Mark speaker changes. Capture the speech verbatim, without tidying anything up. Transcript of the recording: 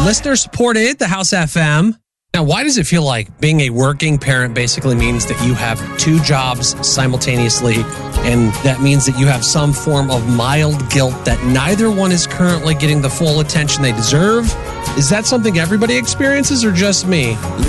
Speaker 1: Listener supported the House F M. Now, why does it feel like being a working parent basically means that you have two jobs simultaneously, and that means that you have some form of mild guilt that neither one is currently getting the full attention they deserve? Is that something everybody experiences or just me?